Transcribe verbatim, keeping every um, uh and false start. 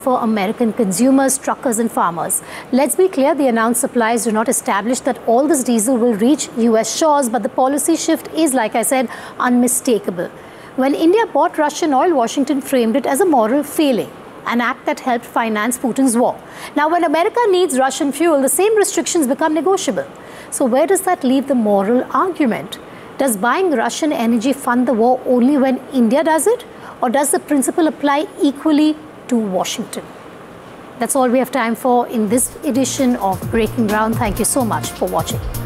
for American consumers, truckers and farmers. Let's be clear, the announced supplies do not establish that all this diesel will reach U S shores, but the policy shift is, like I said, unmistakable. When India bought Russian oil, Washington framed it as a moral failing, an act that helped finance Putin's war. Now, when America needs Russian fuel, the same restrictions become negotiable. So where does that leave the moral argument? Does buying Russian energy fund the war only when India does it? Or does the principle apply equally to Washington? That's all we have time for in this edition of Breaking Ground. Thank you so much for watching.